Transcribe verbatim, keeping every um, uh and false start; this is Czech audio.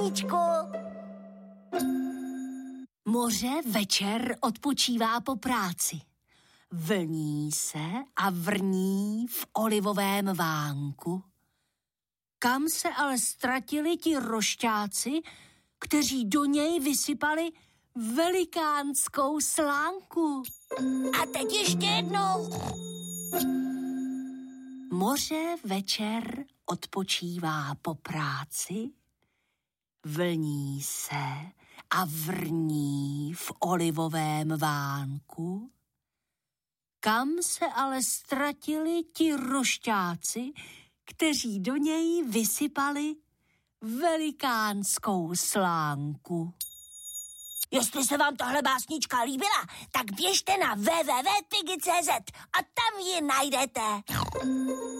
Moře večer odpočívá po práci. Vlní se a vrní v olivovém vánku. Kam se ale ztratili ti rošťáci, kteří do něj vysypali velikánskou slánku? A teď ještě jednou. Moře večer odpočívá po práci, vlní se a vrní v olivovém vánku. Kam se ale ztratili ti rošťáci, kteří do něj vysypali velikánskou slánku? Jestli se vám tahle básnička líbila, tak běžte na w w w tečka pigi tečka c z a tam ji najdete.